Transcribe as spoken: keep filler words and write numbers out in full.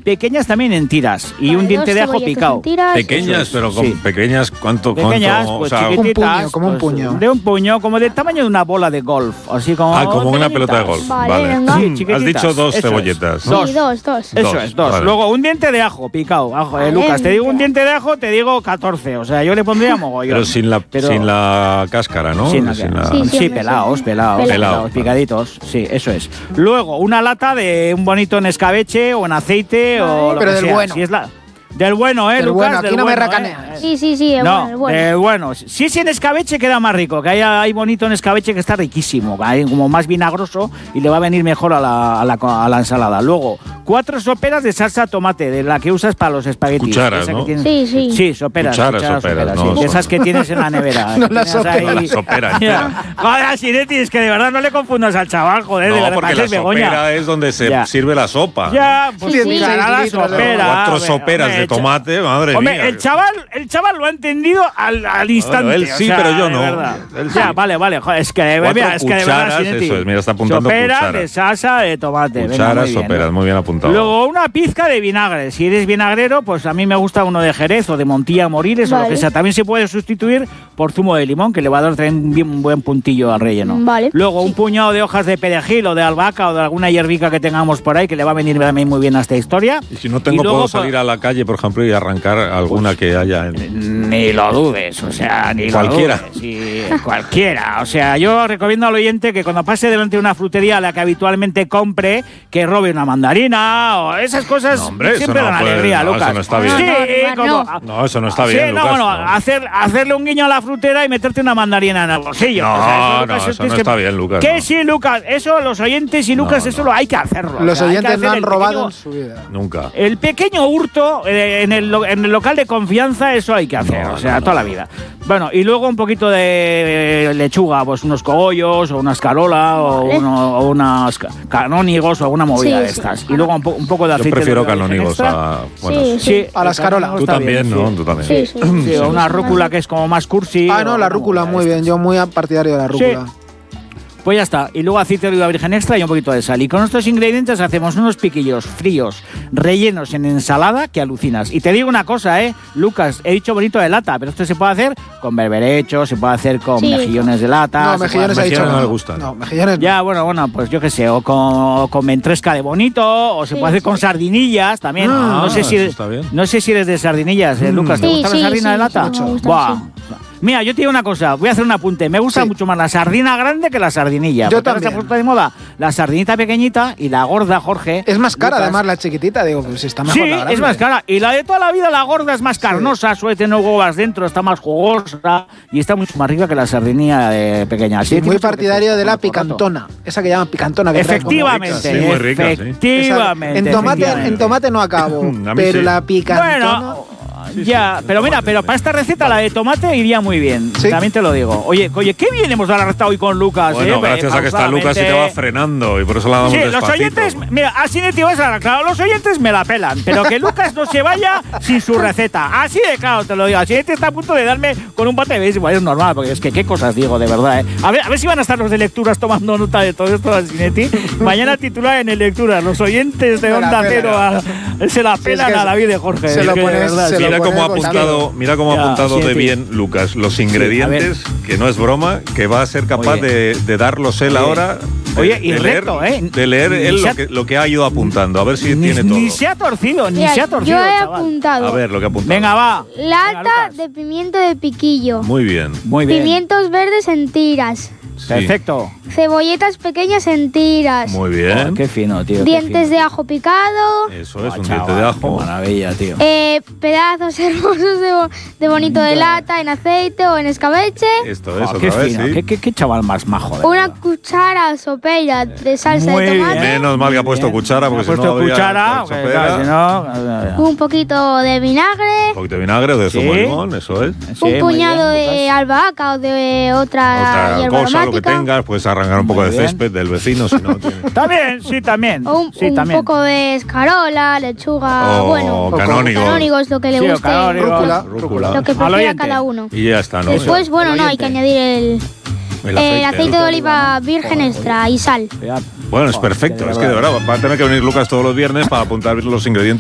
pequeñas también en tiras y vale, un diente de ajo picado. Pequeñas, pero con sí. pequeñas, ¿cuánto? Pequeñas, cuánto, pues o sea, chiquititas. Un puño, como un pues, puño. De un puño, como del tamaño de una bola de golf. Así como Ah, como una pequeñitas. pelota de golf. Vale, Vale. venga. Sí, Has chiquititas. dicho dos Eso cebolletas, es. ¿no? Sí, dos, dos. Eso Dos, es, dos. vale. Luego un diente de ajo picado. Ajo, eh, Vale, Lucas, te digo un venga. diente de ajo, te digo catorce. O sea, yo le pondría mogollón. Pero sin la, Pero- sin la cáscara, ¿no? Sin la- Sin la- Sí, Sí, hombre, pelados, sí. pelados, Pelado. pelados, picaditos. Sí, eso es. Luego, una lata de un bonito en escabeche o en aceite o lo Pero que del sea. bueno. Si es la, del bueno, ¿eh, Del Lucas? bueno, aquí Del no me bueno, racaneas. ¿eh? Sí, sí, sí, el No, bueno, el bueno. del bueno. Si es en escabeche queda más rico, que hay, hay bonito en escabeche que está riquísimo, hay como más vinagroso y le va a venir mejor a la, a la, a la ensalada. Luego, cuatro soperas de salsa tomate, de la que usas para los espaguetis. Cucharas, Esa que ¿no? tienes- Sí, sí. Sí, soperas. Cucharas, soperas, no sí. son- Esas que tienes en la nevera. No que las tienes soperas. ahí. La sopera entera. Joder, Sinetti, es que de verdad no le confundas al chaval, joder, de No, verdad, porque la pareces Begoña. sopera es donde se Ya. sirve la sopa. Ya, pues Sí, sí. cucharada, seis litros de sopera. Cuatro hombre, soperas hombre, de tomate, madre Hombre, mía. el chaval, el chaval lo ha entendido al, al instante. él o sí, sea, pero yo de no. verdad. Él sí. Ya, vale, vale. Joder, es que, Cuatro mira, es que de verdad, cucharas, Sinetti. eso es, mira, está apuntando Soperas cucharas. de salsa de tomate. Venga, Cucharas, muy bien, soperas, ¿no? muy bien apuntado. Luego una pizca de vinagre. Si eres vinagrero, pues a mí me gusta uno de Jerez o de Montilla Moriles o lo Vale. que sea. También se puede sustituir por zumo de limón, que le va a dar también un, bien- un buen puntillo al relleno. Vale. Luego un Sí. puñado de hojas de perejil o de albahaca o de alguna hierbica que tengamos por ahí, que le va a venir también muy bien a esta historia. Y si no tengo, Y luego, puedo pues, salir a la calle, por ejemplo, y arrancar alguna que haya en... Ni lo dudes, o sea, ni Cualquiera. lo dudes. Sí, cualquiera. O sea, yo recomiendo al oyente que cuando pase delante de una frutería a la que habitualmente compre, que robe una mandarina o esas cosas. No, hombre, eso siempre no dan puede- alegría, no, Lucas. eso no está bien. Sí, No, no, como- no. No, eso no está Sí, bien, no, Lucas. bueno, no. Hacer, hacerle un guiño a la frutera y meterte una mandarina en el bolsillo. No, O sea, no, Lucas, eso es no que- está bien, Lucas, Que no. sí, Lucas, eso los oyentes y Lucas, No, eso no. lo hay que hacerlo. o Los sea, hay que oyentes no hacer han el robado pequeño- en su vida. Nunca. el pequeño hurto eh, en, el, lo- en el local de confianza, eso hay que hacer, No, o sea, no, toda no. la vida. Bueno, y luego un poquito de eh, lechuga, pues unos cogollos o una escarola o, Vale. uno- o unos ca- canónigos o alguna movida Sí, de sí. estas. Y luego un, po- un poco de Yo aceite prefiero de oliva virgen canónigos extra. a... Bueno, Sí, Sí, A la el escarola. canónigo tú está también, bien, ¿no? sí. Tú también. Sí, sí. Sí, Sí, o una sí, rúcula sí. que es como más cursi. Ah, o no, la una rúcula, movida muy de bien. estas. Yo muy partidario de la rúcula. Pues ya está. Y luego aceite de oliva virgen extra y un poquito de sal. Y con estos ingredientes hacemos unos piquillos fríos, rellenos en ensalada que alucinas. Y te digo una cosa, ¿eh? Lucas, he dicho bonito de lata, pero esto se puede hacer con berberecho, se puede hacer con Sí. mejillones de lata. No, se puede mejillones ha hacer- dicho mejillones no no. le gustan. No, mejillones no. Ya, bueno, bueno, pues yo qué sé, o con, o con ventresca de bonito, o se Sí, puede hacer sí. con sardinillas también. Ah, no sé si eso eres, está bien. no sé si eres de sardinillas, ¿eh, Mm. Lucas. ¿Te Sí, gusta sí, la sardina sí, de lata? sí, me gusta, Buah. sí. Mira, yo te digo una cosa, voy a hacer un apunte. Me gusta Sí. mucho más la sardina grande que la sardinilla. Yo porque ahora se ha también. puesto de moda la sardinita pequeñita y la gorda, Jorge. Es más cara, Lucas. además, la chiquitita. Digo, pues está mejor Sí, la grande. es más cara. Y la de toda la vida, la gorda, es más carnosa, suele tener huevas dentro, está más jugosa y está mucho más rica que la sardinilla de pequeña. Así Sí, que muy tienes que partidario hacer de la todo el rato. picantona. Esa que llaman picantona. Que trae como- Efectivamente, rica, sí, muy rica, sí. efectivamente. En tomate, efectivamente. en tomate no acabo, A mí pero sí. la picantona. Bueno, ya, pero mira, tomate pero también. para esta receta la de tomate iría muy bien. Sí. También te lo digo. Oye, oye, qué bien hemos arrastrado hoy con Lucas. Bueno, eh, gracias a que está Lucas y te va frenando y por eso la damos Sí, los despacito. oyentes, mira, así de tío, claro, los oyentes me la pelan, pero que Lucas no se vaya sin su receta. Así de claro te lo digo. Así está a punto de darme con un bate de béisbol, es normal, porque es que qué cosas digo, de verdad, ¿eh? A ver, a ver si van a estar los de lecturas tomando nota de todo esto de Sinetti. Mañana titular en el lecturas, los oyentes de Se la Onda pelan. Cero a- se la Sí, es pelan que a David de Jorge. se es lo que de pones- verdad, se sí. lo Mira cómo ha pones apuntado, mira cómo ha Ya, apuntado sí, de sí. bien Lucas los ingredientes, que no es broma, que va a ser capaz Oye. de, de darlos él Oye. ahora. de- Oye, y de recto, leer, ¿eh? De leer Ni él se lo ha- que, lo que ha ido apuntando, a ver si Ni, tiene todo. ni se ha torcido, ni Mira, se ha torcido, yo he chaval. apuntado A ver lo que ha apuntado. Venga, va. Venga, lata Lucas. de pimiento de piquillo, Muy bien. Muy bien. pimientos verdes en tiras, Sí. Perfecto. cebolletas pequeñas en tiras, Muy Oh, bien. qué fino, tío. qué dientes fino. de ajo picado, Eso es, Oh, un chaval, diente de ajo. Qué maravilla, tío. eh, pedazos hermosos de, bo- de bonito de lata en aceite o en escabeche, Esto es, Oh, qué otra vez, fino, sí. qué, qué- qué chaval más majo. de una verdad. cuchara sopera de salsa Muy de tomate, bien. Menos mal que ha puesto Bien. cuchara, porque Ha si no puesto habría cuchara, hecho porque, pera. claro, si no, un poquito de vinagre, Un poquito de vinagre o de zumo Sí. de limón, eso es. Sí, un muy puñado bien, de Lucas. albahaca o de otra, Otra hierba cosa, lo que aromática, tengas, puedes arrancar un poco Muy de bien. césped del vecino, si no tiene. También, sí, también. o un, sí, un también. poco de escarola, lechuga, O bueno, canónigo. canónigos, lo que le Sí, o guste, canónigo. Rúcula. Rúcula. lo que Al prefiera oyente. cada uno. Y ya está, ¿no? Después, bueno, el no, hay que oyente. añadir el, El el aceite de oliva virgen Joder, extra y sal. Ya. Bueno, es Joder, perfecto. de Es que de verdad va a tener que venir Lucas todos los viernes para apuntar los ingredientes.